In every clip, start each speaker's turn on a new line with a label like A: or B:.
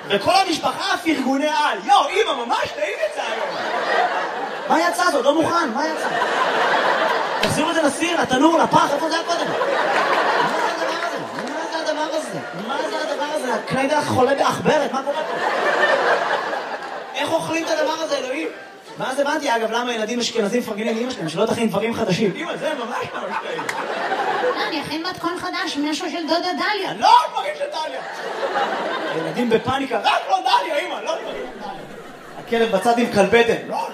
A: וכל המשפחה פרגוני על. יו, אמא, ממש טעים יצא היום. מה יצא? זה עוד לא מוכן, מה יצא? תחזירו את זה לסיר, לתנור, לפח, איפה זה היה קודם? מה זה הדבר הזה? מה זה הדבר הזה? הקליידח חולה באחברת, מה קורה פה? איך אוכלים את הדבר הזה, אלוהים? ואז הבנתי, אגב, למה ילדים אשכנזים מפרגנים לאמא שלהם, שלא תכין דברים חדשים. אמא, זה ממש טעים.
B: אני אכין מתכון חדש, משהו של דודה דליה.
A: לא דברים של דליה. ילדים בפאניקה, רק לא דליה, אמא, לא דברים של דליה. הכלב בצד עם כלבטן. לא.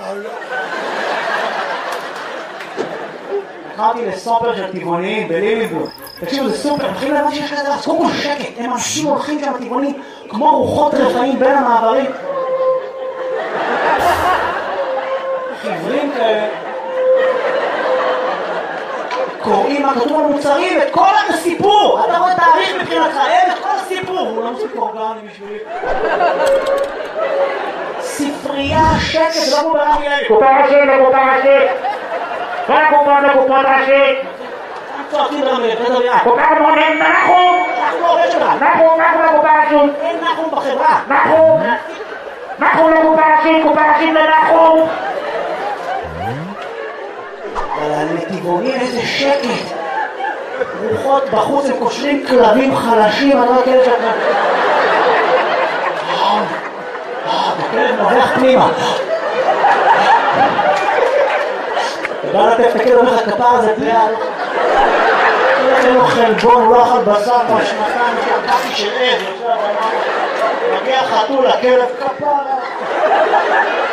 A: הלכתי לסופר של טבעוניים בלימינגבורג. תקשיבו, זה סופר, מתחילים להבין שיש כזה, אז קודם כל שקט, הם אנשים הולכים שם טבעוניים כמו רוחות רפאים בין המעברים. חברים כאלה. קוראים מה כתוב על מוצרים, את כל הסיפור. אתה רואה תאריך מבחינתך, את כל הסיפור. הוא לא מוסיף אורגני בשבילי. ספרייה, שקט, זה לא כמו ברמי לוי.
C: קופה ראשית. קופות ראשית.
A: צועקים ברמי לוי, תדבר יד.
C: קופה מונים, נחום.
A: אנחנו לא עובד שלה.
C: נחום לקופה ראשית.
A: אין נחום בחברה.
C: נחום לקופה ראשית לנחום.
A: אבל לטבעונים איזה שקט. רוחות בחוץ, הם קושרים כלבים חלשים, אני לא הכלב שלך. הכלב נובח פנימה. אתה בא לתת את הכלב, אומר לך כפר הזה פריאה. אין לו חלבון, הוא לא אכל בשר כבר שנתיים, שהקפי של עד, מגיע חתול, הכלב כפר.